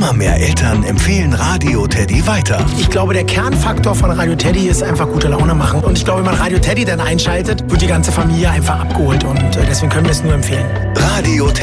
Immer mehr Eltern empfehlen Radio Teddy weiter. Ich glaube, der Kernfaktor von Radio Teddy ist einfach gute Laune machen. Und ich glaube, wenn man Radio Teddy dann einschaltet, wird die ganze Familie einfach abgeholt. Und deswegen können wir es nur empfehlen. Radio Teddy.